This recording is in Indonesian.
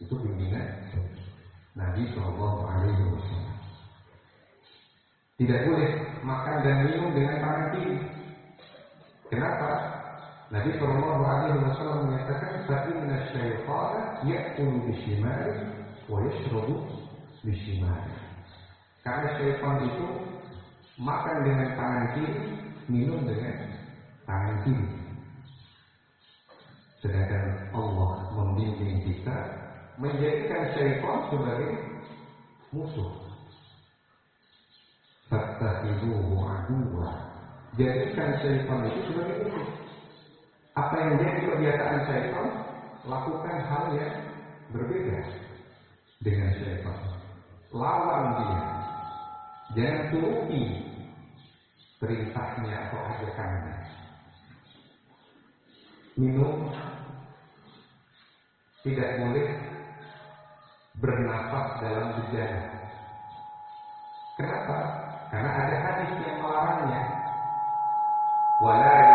Itu bimbingan Nabi Shallallahu Alaihi Wasallam. Tidak boleh makan dan minum dengan tangan kiri. Kenapa? Nabi Shallallahu Alaihi Wasallam menyatakan, "Fa'inna syaitana ya'kulu bishimali wa yashrabu bishimali." Karena syaitan itu makan dengan tangan kiri, minum dengan tangan kiri. Sedangkan Allah membimbing kita menjadikan syaitan sebagai musuh. Fattakhiduhu aduwwa. Jadikan syaitan itu sebagai musuh. Apa yang jadi kebiasaan syaitan, lakukan hal yang berbeda dengan syaitan. Lawan dia. Jangan turuti perintahnya atau ajakannya. Minum tidak boleh bernafas dalam bejana. Kenapa? Karena ada hadis yang melarangnya. Wala